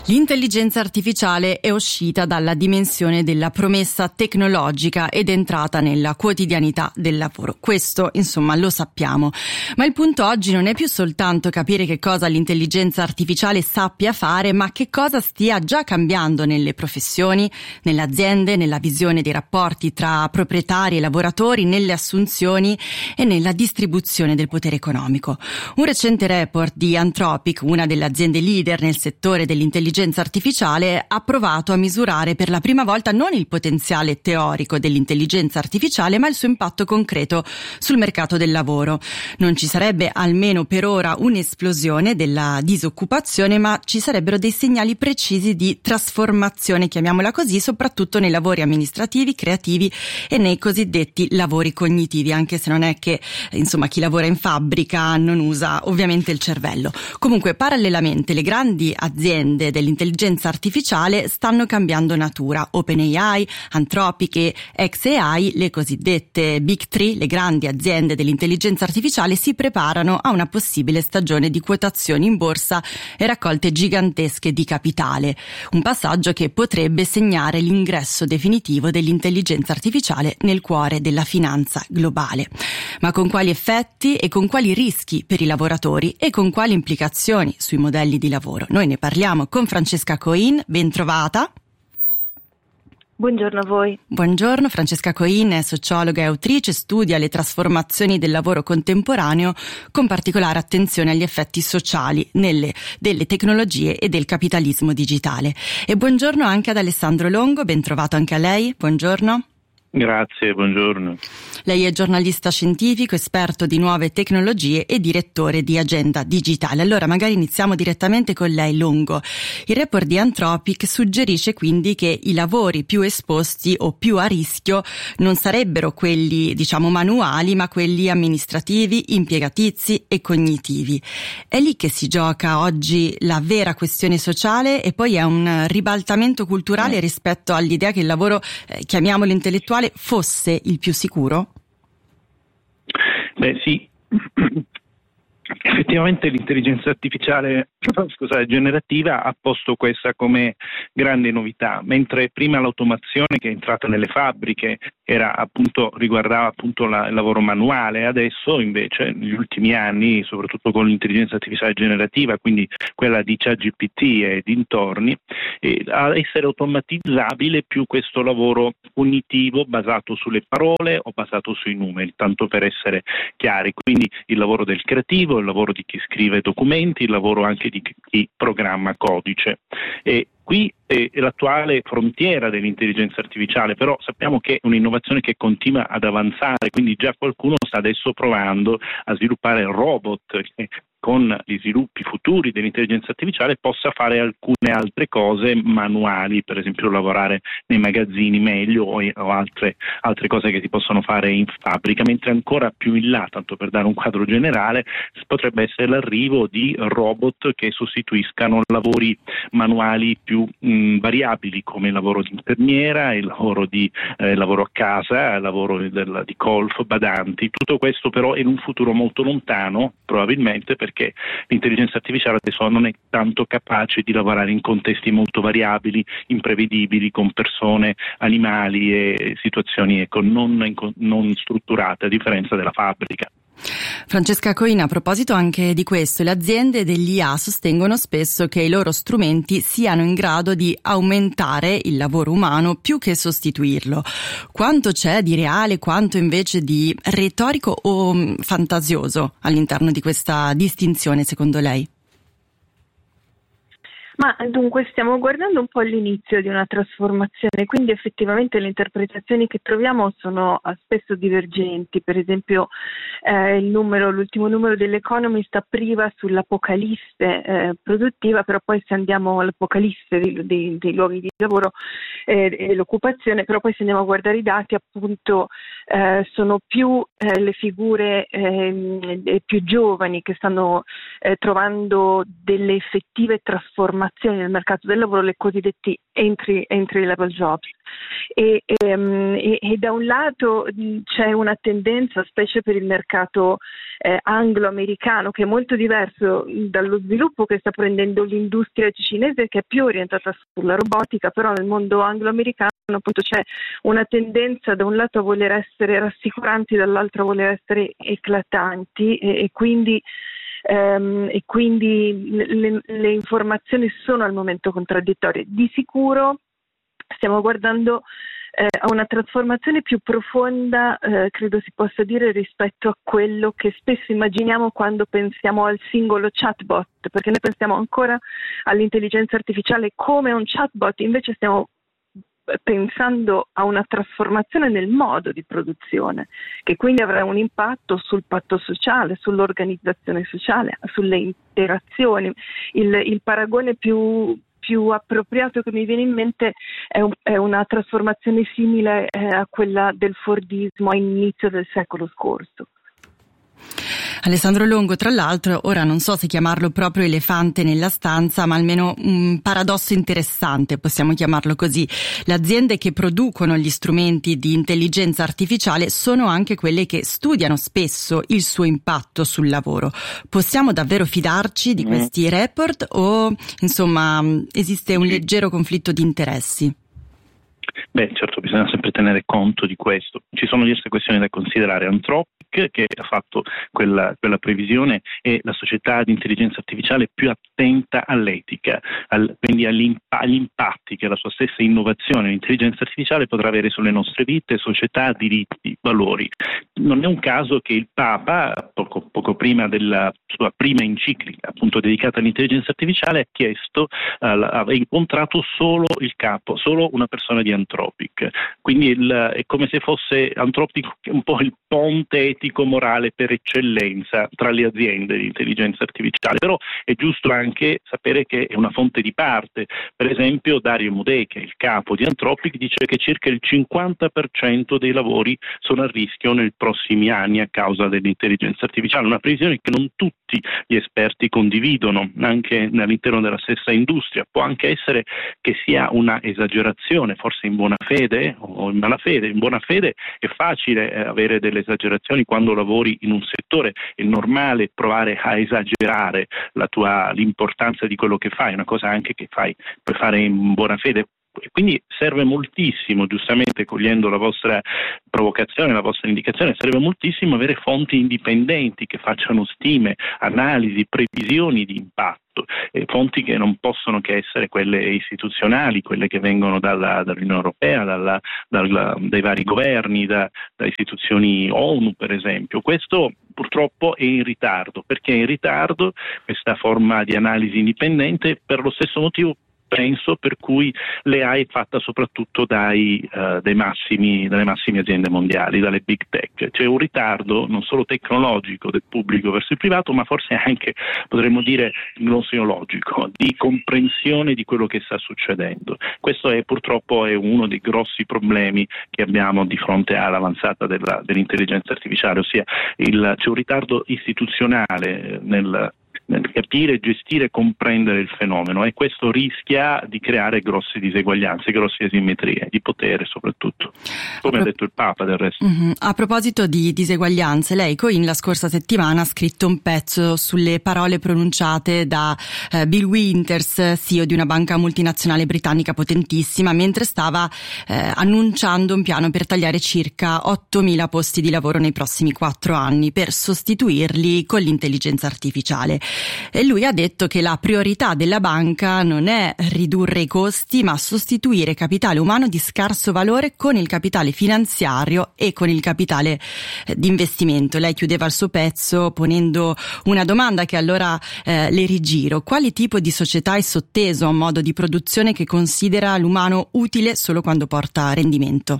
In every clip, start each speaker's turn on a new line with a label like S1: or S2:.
S1: L'intelligenza artificiale è uscita dalla dimensione della promessa tecnologica ed è entrata nella quotidianità del lavoro. Questo, insomma, lo sappiamo. Ma il punto oggi non è più soltanto capire che cosa l'intelligenza artificiale sappia fare, ma che cosa stia già cambiando nelle professioni, nelle aziende, nella visione dei rapporti tra proprietari e lavoratori, nelle assunzioni e nella distribuzione del potere economico. Un recente report di Anthropic, una delle aziende leader nel settore dell'intelligenza artificiale, ha provato a misurare per la prima volta non il potenziale teorico dell'intelligenza artificiale, ma il suo impatto concreto sul mercato del lavoro. Non ci sarebbe, almeno per ora, un'esplosione della disoccupazione, ma ci sarebbero dei segnali precisi di trasformazione, chiamiamola così, soprattutto nei lavori amministrativi, creativi e nei cosiddetti lavori cognitivi, anche se non è che, insomma, chi lavora in fabbrica non usa ovviamente il cervello. Comunque, parallelamente, le grandi aziende dell'intelligenza artificiale stanno cambiando natura. OpenAI, Anthropic e xAI, le cosiddette Big Three, le grandi aziende dell'intelligenza artificiale, si preparano a una possibile stagione di quotazioni in borsa e raccolte gigantesche di capitale. Un passaggio che potrebbe segnare l'ingresso definitivo dell'intelligenza artificiale nel cuore della finanza globale. Ma con quali effetti e con quali rischi per i lavoratori e con quali implicazioni sui modelli di lavoro? Noi ne parliamo con Francesca Coin, ben trovata.
S2: Buongiorno a voi.
S1: Buongiorno, Francesca Coin è sociologa e autrice, studia le trasformazioni del lavoro contemporaneo con particolare attenzione agli effetti sociali delle tecnologie e del capitalismo digitale. E buongiorno anche ad Alessandro Longo, ben trovato anche a lei, buongiorno.
S3: Grazie, buongiorno.
S1: Lei è giornalista scientifico, esperto di nuove tecnologie e direttore di Agenda Digitale. Allora magari iniziamo direttamente con lei, Longo. Il report di Anthropic suggerisce quindi che i lavori più esposti o più a rischio non sarebbero quelli, diciamo, manuali, ma quelli amministrativi, impiegatizi e cognitivi. È lì che si gioca oggi la vera questione sociale e poi è un ribaltamento culturale rispetto all'idea che il lavoro, chiamiamolo intellettuale, fosse il più sicuro?
S3: Beh sì, effettivamente l'intelligenza artificiale generativa ha posto questa come grande novità, mentre prima l'automazione che è entrata nelle fabbriche riguardava appunto il lavoro manuale, adesso invece negli ultimi anni, soprattutto con l'intelligenza artificiale generativa, quindi quella di ChatGPT e dintorni, a essere automatizzabile più questo lavoro cognitivo basato sulle parole o basato sui numeri, tanto per essere chiari, quindi il lavoro del creativo, il lavoro di chi scrive documenti, il lavoro anche di chi programma codice. E qui è l'attuale frontiera dell'intelligenza artificiale, però sappiamo che è un'innovazione che continua ad avanzare, quindi già qualcuno sta adesso provando a sviluppare robot che con gli sviluppi futuri dell'intelligenza artificiale possa fare alcune altre cose manuali, per esempio lavorare nei magazzini meglio o altre cose che si possono fare in fabbrica, mentre ancora più in là, tanto per dare un quadro generale, potrebbe essere l'arrivo di robot che sostituiscano lavori manuali più variabili, come il lavoro di infermiera, il lavoro a casa, il lavoro di golf, badanti. Tutto questo però è in un futuro molto lontano, probabilmente, perché l'intelligenza artificiale adesso non è tanto capace di lavorare in contesti molto variabili, imprevedibili, con persone, animali e situazioni non strutturate, a differenza della fabbrica.
S1: Francesca Coin, a proposito anche di questo, le aziende dell'IA sostengono spesso che i loro strumenti siano in grado di aumentare il lavoro umano più che sostituirlo. Quanto c'è di reale, quanto invece di retorico o fantasioso all'interno di questa distinzione, secondo lei?
S2: Ma dunque stiamo guardando un po' l'inizio di una trasformazione, quindi effettivamente le interpretazioni che troviamo sono spesso divergenti. Per esempio l'ultimo numero dell'Economist apriva sull'apocalisse produttiva, però poi se andiamo all'apocalisse dei luoghi di lavoro e l'occupazione, però poi se andiamo a guardare i dati, appunto sono più le figure più giovani che stanno trovando delle effettive trasformazioni trasformazioni nel mercato del lavoro, le cosiddetti entry level jobs. E da un lato c'è una tendenza, specie per il mercato anglo-americano, che è molto diverso dallo sviluppo che sta prendendo l'industria cinese, che è più orientata sulla robotica, però nel mondo anglo-americano appunto c'è una tendenza da un lato a voler essere rassicuranti, dall'altro a voler essere eclatanti, e quindi le informazioni sono al momento contraddittorie. Di sicuro stiamo guardando a una trasformazione più profonda, credo si possa dire, rispetto a quello che spesso immaginiamo quando pensiamo al singolo chatbot, perché noi pensiamo ancora all'intelligenza artificiale come un chatbot, invece stiamo pensando a una trasformazione nel modo di produzione, che quindi avrà un impatto sul patto sociale, sull'organizzazione sociale, sulle interazioni. Il paragone più appropriato che mi viene in mente è una trasformazione simile a quella del Fordismo all'inizio del secolo scorso.
S1: Alessandro Longo, tra l'altro, ora non so se chiamarlo proprio elefante nella stanza, ma almeno un paradosso interessante, possiamo chiamarlo così. Le aziende che producono gli strumenti di intelligenza artificiale sono anche quelle che studiano spesso il suo impatto sul lavoro. Possiamo davvero fidarci di questi report o, insomma, esiste un leggero conflitto di interessi?
S3: Beh, certo, bisogna sempre tenere conto di questo. Ci sono diverse questioni da considerare. Anthropic, che ha fatto quella previsione, è la società di intelligenza artificiale più attenta all'etica, quindi agli impatti che la sua stessa innovazione, l'intelligenza artificiale, potrà avere sulle nostre vite, società, diritti, valori. Non è un caso che il Papa, poco prima della sua prima enciclica, appunto dedicata all'intelligenza artificiale, ha chiesto, ha incontrato solo il capo, solo una persona di Anthropic. Quindi è come se fosse Anthropic un po' il ponte etico-morale per eccellenza tra le aziende di intelligenza artificiale. Però è giusto anche sapere che è una fonte di parte. Per esempio Dario Amodei, che è il capo di Anthropic, dice che circa il 50% dei lavori sono a rischio nei prossimi anni a causa dell'intelligenza artificiale. Una previsione che non tutti gli esperti condividono, anche all'interno della stessa industria. Può anche essere che sia una esagerazione, forse in buona fede o in malafede. In buona fede è facile avere delle esagerazioni quando lavori in un settore, è normale provare a esagerare l'importanza di quello che fai, una cosa anche che puoi fare in buona fede. Quindi serve moltissimo, giustamente cogliendo la vostra provocazione, la vostra indicazione, serve moltissimo avere fonti indipendenti che facciano stime, analisi, previsioni di impatto, fonti che non possono che essere quelle istituzionali, quelle che vengono dall'Unione Europea, dai vari governi, da istituzioni ONU per esempio. Questo purtroppo è in ritardo. Perché è in ritardo questa forma di analisi indipendente? Per lo stesso motivo, penso, per cui l'AI è fatta soprattutto dalle massime aziende mondiali, dalle big tech. C'è un ritardo non solo tecnologico del pubblico verso il privato, ma forse anche, potremmo dire, gnoseologico, di comprensione di quello che sta succedendo. Questo purtroppo è uno dei grossi problemi che abbiamo di fronte all'avanzata dell'intelligenza artificiale, ossia c'è un ritardo istituzionale nel capire, gestire, comprendere il fenomeno, e questo rischia di creare grosse diseguaglianze, grosse asimmetrie di potere soprattutto, come ha detto il Papa del resto.
S1: A proposito di diseguaglianze, lei la scorsa settimana ha scritto un pezzo sulle parole pronunciate da Bill Winters, CEO di una banca multinazionale britannica potentissima, mentre stava annunciando un piano per tagliare circa 8.000 posti di lavoro nei prossimi 4 anni per sostituirli con l'intelligenza artificiale. E lui ha detto che la priorità della banca non è ridurre i costi, ma sostituire capitale umano di scarso valore con il capitale finanziario e con il capitale di investimento. Lei chiudeva il suo pezzo ponendo una domanda che allora le rigiro: quale tipo di società è sotteso a un modo di produzione che considera l'umano utile solo quando porta rendimento?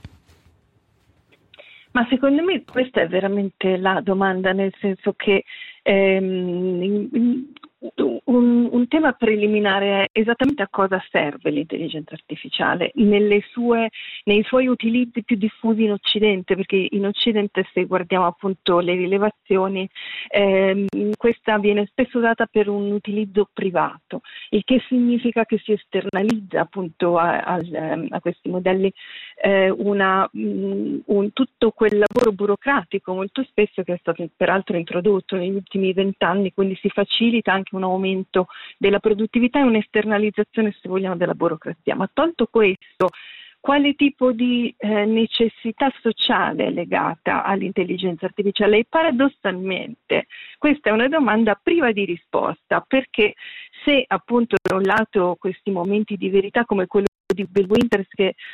S2: Ma secondo me questa è veramente la domanda, nel senso che un tema preliminare è esattamente a cosa serve l'intelligenza artificiale nei suoi utilizzi più diffusi in Occidente, perché in Occidente, se guardiamo appunto le rilevazioni, questa viene spesso usata per un utilizzo privato, il che significa che si esternalizza appunto a questi modelli tutto quel lavoro burocratico molto spesso che è stato peraltro introdotto negli ultimi 20 anni, quindi si facilita anche un aumento della produttività e un'esternalizzazione, se vogliamo, della burocrazia. Ma tolto questo, quale tipo di necessità sociale è legata all'intelligenza artificiale? E paradossalmente questa è una domanda priva di risposta, perché se appunto da un lato questi momenti di verità come quello di Bill Winters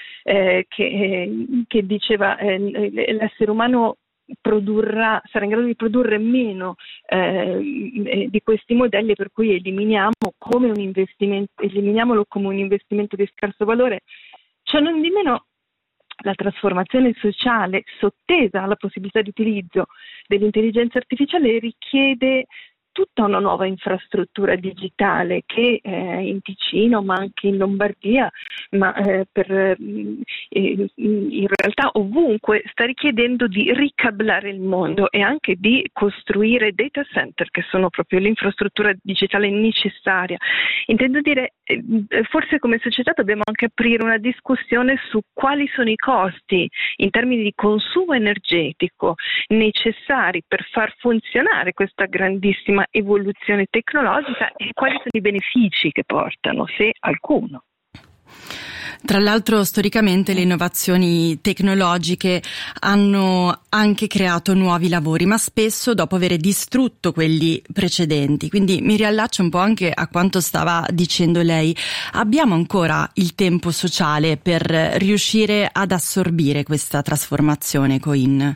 S2: che diceva l'essere umano sarà in grado di produrre meno di questi modelli, per cui eliminiamolo come un investimento di scarso valore. Ciò non di meno, la trasformazione sociale sottesa alla possibilità di utilizzo dell'intelligenza artificiale richiede tutta una nuova infrastruttura digitale che in Ticino, ma anche in Lombardia, ma in realtà ovunque, sta richiedendo di ricablare il mondo e anche di costruire data center, che sono proprio l'infrastruttura digitale necessaria. Intendo dire, forse come società dobbiamo anche aprire una discussione su quali sono i costi in termini di consumo energetico necessari per far funzionare questa grandissima evoluzione tecnologica e quali sono i benefici che portano, se alcuno.
S1: Tra l'altro, storicamente le innovazioni tecnologiche hanno anche creato nuovi lavori, ma spesso dopo aver distrutto quelli precedenti. Quindi mi riallaccio un po' anche a quanto stava dicendo lei. Abbiamo ancora il tempo sociale per riuscire ad assorbire questa trasformazione, Coin?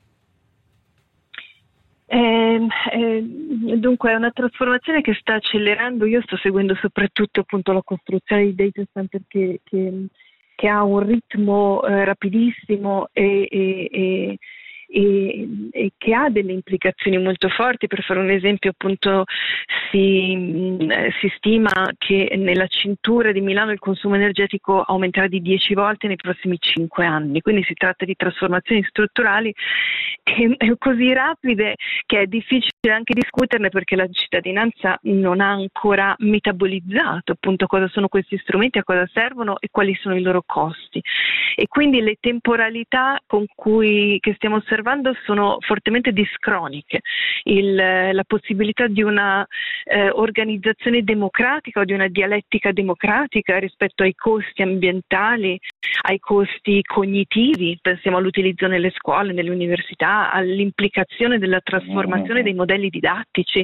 S2: Dunque è una trasformazione che sta accelerando. Io sto seguendo soprattutto appunto la costruzione di data center che ha un ritmo rapidissimo e che ha delle implicazioni molto forti. Per fare un esempio, appunto, si stima che nella cintura di Milano il consumo energetico aumenterà di 10 volte nei prossimi 5 anni, quindi si tratta di trasformazioni strutturali così rapide che è difficile anche discuterne, perché la cittadinanza non ha ancora metabolizzato appunto cosa sono questi strumenti, a cosa servono e quali sono i loro costi, e quindi le temporalità che stiamo osservando sono fortemente discroniche. La possibilità di una organizzazione democratica o di una dialettica democratica rispetto ai costi ambientali, ai costi cognitivi, pensiamo all'utilizzo nelle scuole, nelle università, all'implicazione della trasformazione dei modelli didattici.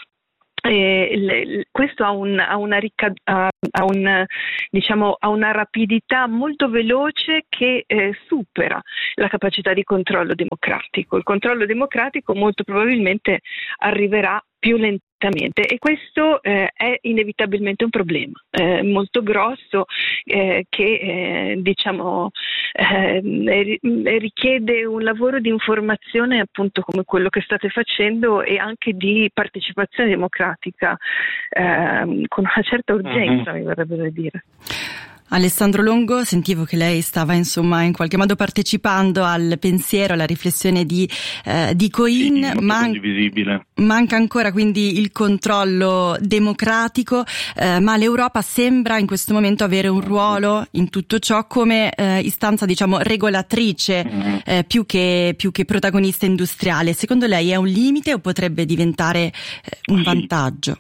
S2: Questo ha una rapidità molto veloce che supera la capacità di controllo democratico. Il controllo democratico molto probabilmente arriverà più lentamente, e questo è inevitabilmente un problema molto grosso che richiede un lavoro di informazione appunto come quello che state facendo, e anche di partecipazione democratica con una certa urgenza, mi verrebbe da dire.
S1: Alessandro Longo, sentivo che lei stava insomma in qualche modo partecipando al pensiero, alla riflessione di Coin.
S3: Sì, condivisibile.
S1: Manca ancora quindi il controllo democratico, ma l'Europa sembra in questo momento avere un ruolo in tutto ciò come istanza, regolatrice, più che protagonista industriale. Secondo lei è un limite o potrebbe diventare un vantaggio?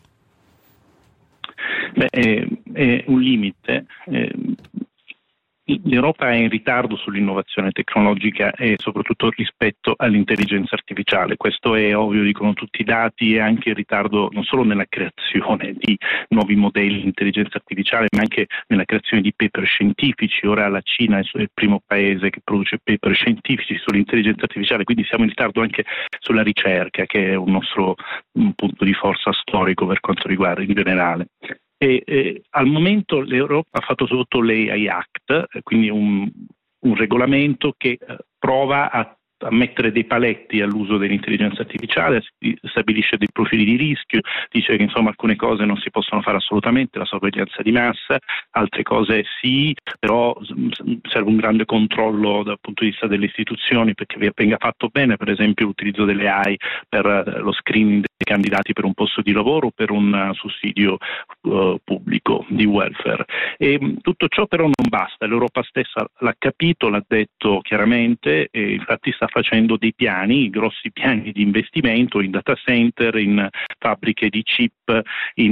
S3: È un limite. L'Europa è in ritardo sull'innovazione tecnologica e soprattutto rispetto all'intelligenza artificiale. Questo è ovvio, dicono tutti i dati, e anche in ritardo non solo nella creazione di nuovi modelli di intelligenza artificiale, ma anche nella creazione di paper scientifici. Ora la Cina è il primo paese che produce paper scientifici sull'intelligenza artificiale, quindi siamo in ritardo anche sulla ricerca, che è un nostro punto di forza storico per quanto riguarda in generale. Al momento l'Europa ha fatto sotto l'AI Act, quindi un regolamento che prova a mettere dei paletti all'uso dell'intelligenza artificiale, stabilisce dei profili di rischio, dice che insomma alcune cose non si possono fare assolutamente, la sorveglianza di massa, altre cose sì, però serve un grande controllo dal punto di vista delle istituzioni perché venga fatto bene, per esempio l'utilizzo delle AI per lo screening dei candidati per un posto di lavoro o per un sussidio pubblico di welfare. E tutto ciò però non basta, l'Europa stessa l'ha capito, l'ha detto chiaramente e infatti sta facendo dei piani, grossi piani di investimento in data center, in fabbriche di chip,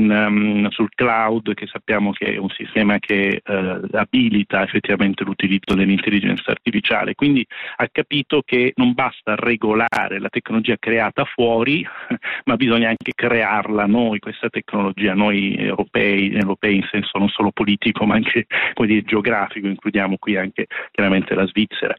S3: sul cloud, che sappiamo che è un sistema che abilita effettivamente l'utilizzo dell'intelligenza artificiale. Quindi ha capito che non basta regolare la tecnologia creata fuori, ma bisogna anche crearla noi, questa tecnologia, noi europei in senso non solo politico ma anche geografico, includiamo qui anche chiaramente la Svizzera,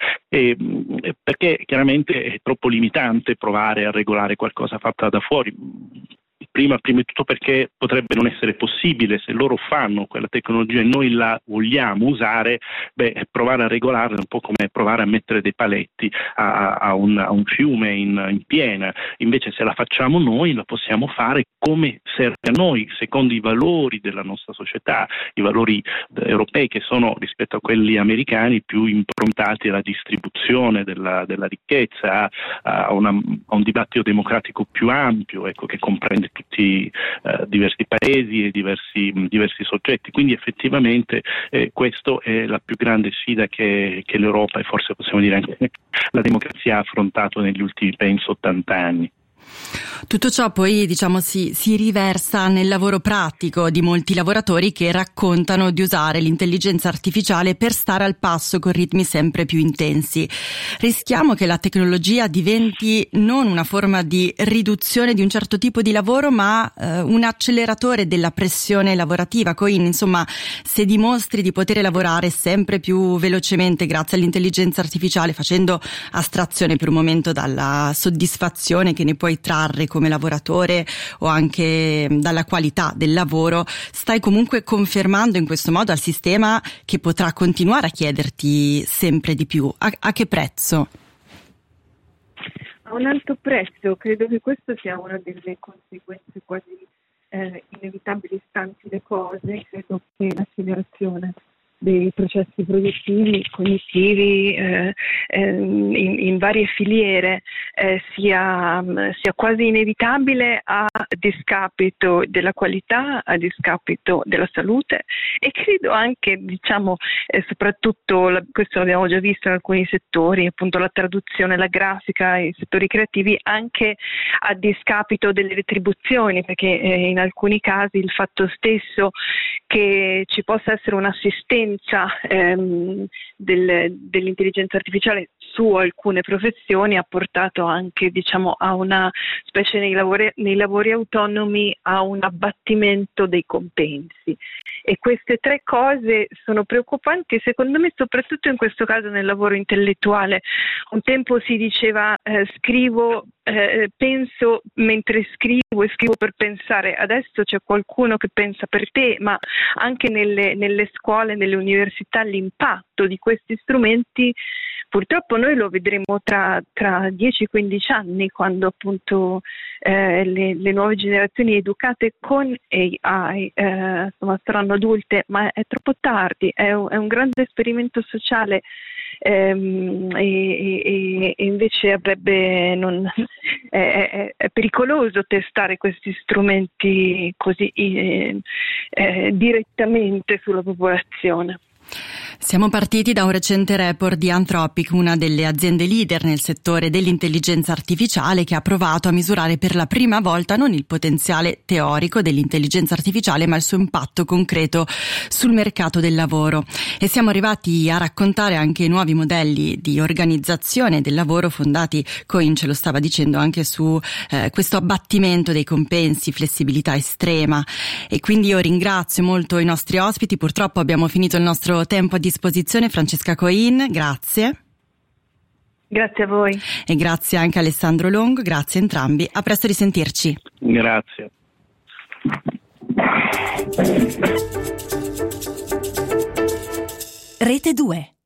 S3: perché chiaramente è troppo limitante provare a regolare qualcosa fatta da fuori. Prima di tutto perché potrebbe non essere possibile, se loro fanno quella tecnologia e noi la vogliamo usare, provare a regolarla è un po' come provare a mettere dei paletti a un fiume in piena. Invece se la facciamo noi la possiamo fare come serve a noi, secondo i valori della nostra società, i valori europei che sono rispetto a quelli americani più improntati alla distribuzione della ricchezza, a un dibattito democratico più ampio, che comprende tutti diversi paesi e diversi soggetti. Quindi effettivamente questa è la più grande sfida che l'Europa e forse possiamo dire anche la democrazia ha affrontato negli ultimi, penso, 80 anni.
S1: Tutto ciò poi si riversa nel lavoro pratico di molti lavoratori che raccontano di usare l'intelligenza artificiale per stare al passo con ritmi sempre più intensi. Rischiamo che la tecnologia diventi non una forma di riduzione di un certo tipo di lavoro ma un acceleratore della pressione lavorativa. Insomma, se dimostri di poter lavorare sempre più velocemente grazie all'intelligenza artificiale, facendo astrazione per un momento dalla soddisfazione che ne puoi trarre come lavoratore o anche dalla qualità del lavoro, stai comunque confermando in questo modo al sistema che potrà continuare a chiederti sempre di più. A che prezzo?
S2: A un alto prezzo, credo che questo sia una delle conseguenze quasi inevitabili stanti le cose. Credo che l'accelerazione dei processi produttivi, cognitivi in varie filiere sia quasi inevitabile a discapito della qualità, a discapito della salute e credo anche, soprattutto questo l'abbiamo già visto in alcuni settori, appunto la traduzione, la grafica, i settori creativi, anche a discapito delle retribuzioni, perché in alcuni casi il fatto stesso che ci possa essere un'assistenza dell'intelligenza artificiale su alcune professioni ha portato anche a una specie nei lavori autonomi a un abbattimento dei compensi e queste tre cose sono preoccupanti secondo me, soprattutto in questo caso nel lavoro intellettuale. Un tempo si diceva penso mentre scrivo e scrivo per pensare, adesso c'è qualcuno che pensa per te, ma anche nelle scuole, nelle università l'impatto di questi strumenti purtroppo noi lo vedremo tra 10-15 anni, quando appunto le nuove generazioni educate con AI saranno adulte, ma è troppo tardi, è un grande esperimento sociale e invece è pericoloso testare questi strumenti così direttamente sulla popolazione.
S1: Siamo partiti da un recente report di Anthropic, una delle aziende leader nel settore dell'intelligenza artificiale, che ha provato a misurare per la prima volta non il potenziale teorico dell'intelligenza artificiale ma il suo impatto concreto sul mercato del lavoro. E siamo arrivati a raccontare anche nuovi modelli di organizzazione del lavoro fondati, Coin ce lo stava dicendo, anche su questo abbattimento dei compensi, flessibilità estrema. E quindi io ringrazio molto i nostri ospiti, purtroppo abbiamo finito il nostro tempo a disposizione. Francesca Coin, grazie.
S2: Grazie a voi.
S1: E grazie anche a Alessandro Longo, grazie a entrambi. A presto, risentirci.
S3: Grazie.
S4: Rete 2.